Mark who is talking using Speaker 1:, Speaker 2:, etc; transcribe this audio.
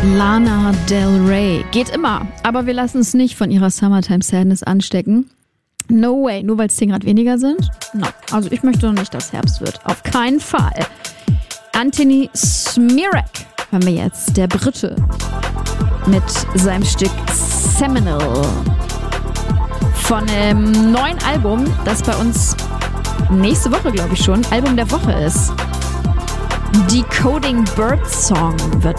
Speaker 1: Lana Del Rey. Geht immer, aber wir lassen es nicht von ihrer Summertime Sadness anstecken. No way, nur weil es 10 Grad weniger sind? No, also ich möchte noch nicht, dass Herbst wird. Auf keinen Fall. Anthony Smirek hören wir jetzt, der Brite, mit seinem Stück Seminal von einem neuen Album, das bei uns nächste Woche, glaube ich schon, Album der Woche ist. Decoding Bird Song wird